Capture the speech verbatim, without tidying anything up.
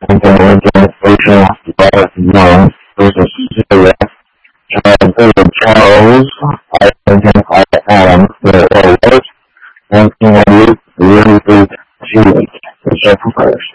and demonstration by Young versus Syria. Childhood Charles, I identify Adams, the Orwell, nineteen ninety-eight, the Really Big G H, the Chef First.